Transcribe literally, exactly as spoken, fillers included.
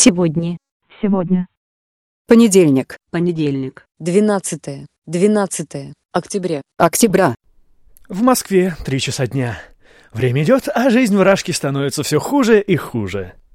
Сегодня. Сегодня. Понедельник. Понедельник. Двенадцатое. Двенадцатое. Октября. Октября. В Москве три часа дня. Время идет, а жизнь в Рашке становится все хуже и хуже.